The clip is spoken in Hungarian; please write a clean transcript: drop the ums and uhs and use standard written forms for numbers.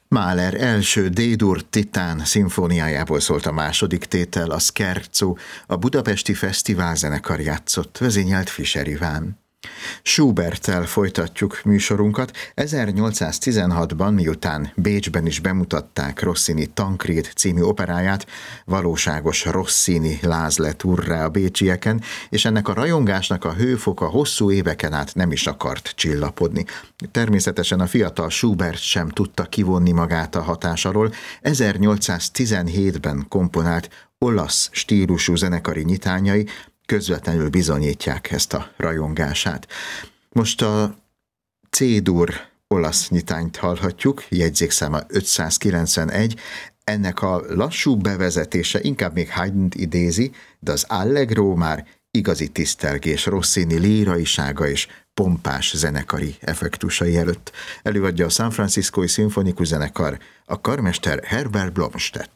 Mahler első D-dur Titán szimfóniájából szólt a második tétel, a Scherzo, a Budapesti Fesztiválzenekar játszott, vezényelt Fischer Iván. Schuberttel folytatjuk műsorunkat. 1816-ban, miután Bécsben is bemutatták Rossini Tancred című operáját, valóságos Rossini láz lett urrá a bécsieken, és ennek a rajongásnak a hőfoka hosszú éveken át nem is akart csillapodni. Természetesen a fiatal Schubert sem tudta kivonni magát a hatás alól. 1817-ben komponált olasz stílusú zenekari nyitányai közvetlenül bizonyítják ezt a rajongását. Most a C-dur olasz nyitányt hallhatjuk, jegyzékszáma 591, ennek a lassú bevezetése inkább még Haydnt idézi, de az Allegro már igazi tisztelgés Rossini líraisága és pompás zenekari effektusai előtt. Előadja a San Franciscói Szimfonikus Zenekar, a karmester Herbert Blomstedt.